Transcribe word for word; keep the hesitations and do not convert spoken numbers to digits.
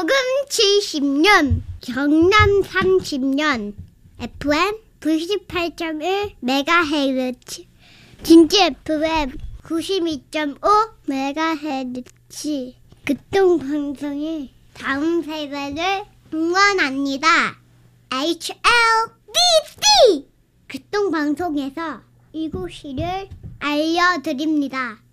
녹음 칠십 년, 경남 삼십 년, 에프엠 구십팔 점 일 메가헤르츠, 진주 에프엠 구십이 점 오 메가헤르츠. 극동방송이 다음 세대를 응원합니다. 에이치 엘 비 씨 극동방송에서 이곳을 알려드립니다.